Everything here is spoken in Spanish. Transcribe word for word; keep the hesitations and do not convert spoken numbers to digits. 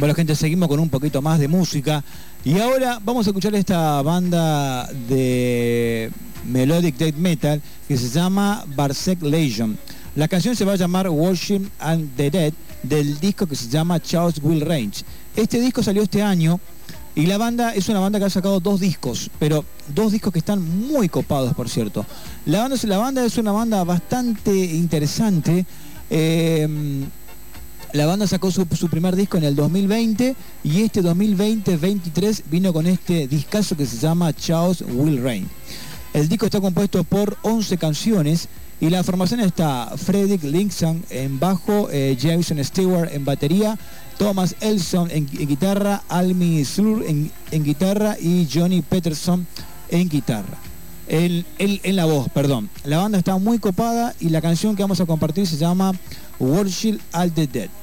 Bueno, gente, seguimos con un poquito más de música. Y ahora vamos a escuchar esta banda de Melodic Death Metal que se llama Berserk Legion. La canción se va a llamar Worship and the Dead, del disco que se llama Chaos Will Reign. Este disco salió este año y la banda es una banda que ha sacado dos discos, pero dos discos que están muy copados, por cierto. La banda, la banda es una banda bastante interesante. Eh, La banda sacó su, su primer disco en el dos mil veinte y este dos mil veinte veintitrés vino con este discazo que se llama Chaos Will Reign. El disco está compuesto por once canciones y la formación está Fredrik Linkson en bajo, eh, Jason Stewart en batería, Thomas Elson en, en guitarra, Almi Sur en, en guitarra y Johnny Peterson en guitarra. En, en, en la voz, perdón. La banda está muy copada y la canción que vamos a compartir se llama Worship All the Dead.